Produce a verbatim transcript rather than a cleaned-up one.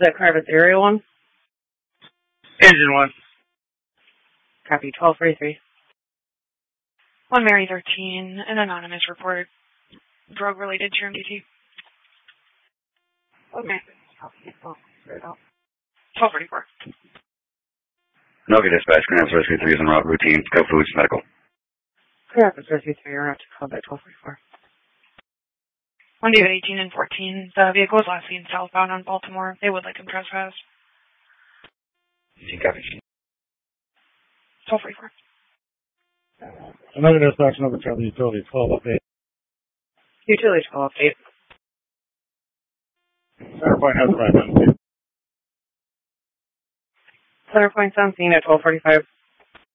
that Carpet's aerial one? Engine one. Copy, twelve forty-three. One Mary thirteen, an anonymous report. Drug related to M D T. Okay. twelve forty-four. Nokia dispatch, Grand Rapids Rescue three is en route, routine, Go Foods, medical. Grand Rapids Rescue three, you're out to call back twelve forty-four. One David eighteen and fourteen. The vehicle was last seen southbound on Baltimore. They would like him trespass. Copy. twelve forty-four. Another dispatch, number seven, utility, twelve update. Utility twelve update. Center point has five minutes. Center point's on scene at twelve forty-five.